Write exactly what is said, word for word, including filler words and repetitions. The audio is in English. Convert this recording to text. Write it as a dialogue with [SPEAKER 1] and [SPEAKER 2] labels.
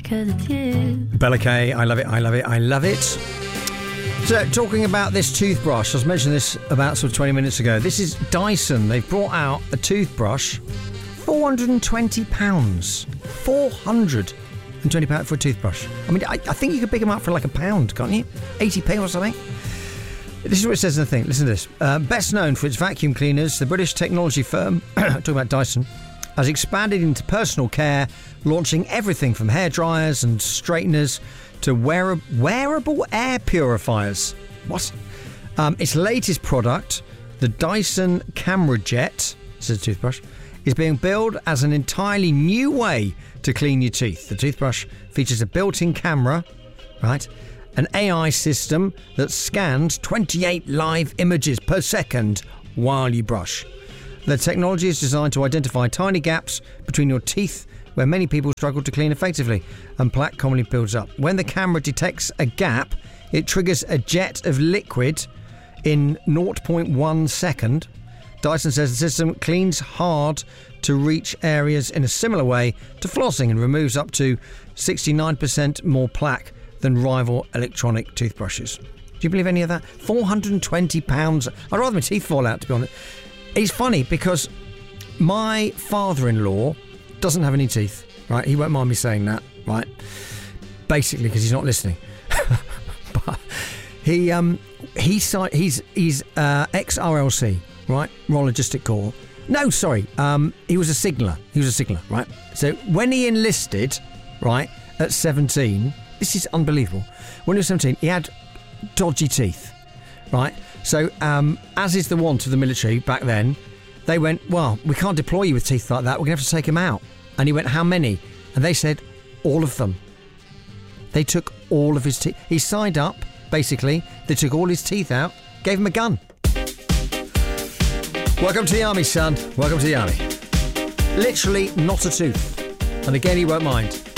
[SPEAKER 1] because it's you.
[SPEAKER 2] Bella Kay, I love it, I love it, I love it. So, talking about this toothbrush, I was mentioning this about sort of twenty minutes ago. This is Dyson. They've brought out a toothbrush, four hundred and twenty pounds. four hundred and twenty pounds for a toothbrush. I mean, I, I think you could pick them up for like a pound, can't you? eighty p or something. This is what it says in the thing. Listen to this. Uh, best known for its vacuum cleaners, the British technology firm, talking about Dyson, has expanded into personal care, launching everything from hair dryers and straighteners to wear- wearable air purifiers. What? Um, its latest product, the Dyson Camera Jet, this is a toothbrush, is being billed as an entirely new way to clean your teeth. The toothbrush features a built-in camera, right? An A I system that scans twenty-eight live images per second while you brush. The technology is designed to identify tiny gaps between your teeth where many people struggle to clean effectively, and plaque commonly builds up. When the camera detects a gap, it triggers a jet of liquid in zero point one second. Dyson says the system cleans hard to reach areas in a similar way to flossing and removes up to sixty-nine percent more plaque than rival electronic toothbrushes. Do you believe any of that? four hundred and twenty pounds. I'd rather my teeth fall out, to be honest. It's funny because my father-in-law doesn't have any teeth, right? He won't mind me saying that, right? Basically, because he's not listening. But he um he's he's he's uh, ex-R L C, right? Royal Logistic Corps. No, sorry. Um, he was a signaller. He was a signaller, right? So when he enlisted, right, at seventeen, this is unbelievable. When he was seventeen, he had dodgy teeth, right? So, um, as is the wont of the military back then, they went, well, we can't deploy you with teeth like that. We're going to have to take them out. And he went, how many? And they said, all of them. They took all of his teeth. He signed up, basically. They took all his teeth out, gave him a gun. Welcome to the army, son. Welcome to the army. Literally not a tooth. And again, he won't mind.